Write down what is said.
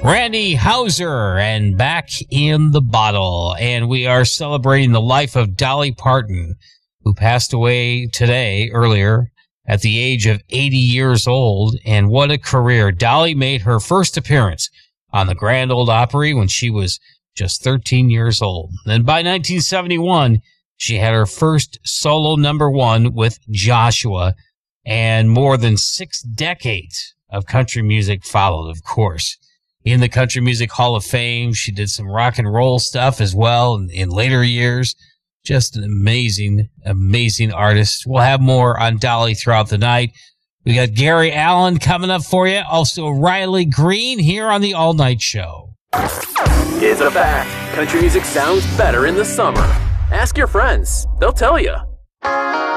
Randy Houser and Back in the Bottle. And we are celebrating the life of Dolly Parton, who passed away earlier, at the age of 80 years old. And what a career. Dolly made her first appearance on the Grand Ole Opry when she was just 13 years old. Then by 1971, she had her first solo #1 with Joshua, and more than 6 decades of country music followed, of course. In the Country Music Hall of Fame, she did some rock and roll stuff as well in later years. Just an amazing, amazing artist. We'll have more on Dolly throughout the night. We got Gary Allen coming up for you. Also Riley Green here on the All Night Show. It's a fact. Country music sounds better in the summer. Ask your friends. They'll tell you.